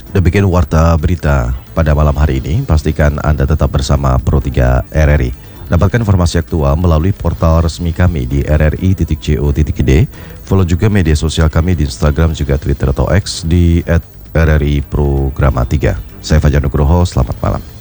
Demikian warta berita pada malam hari ini. Pastikan Anda tetap bersama Pro3 RRI. Dapatkan informasi aktual melalui portal resmi kami di rri.co.id. Follow juga media sosial kami di Instagram juga Twitter atau X di @RRI Programa 3. Saya Fajar Nugroho, selamat malam.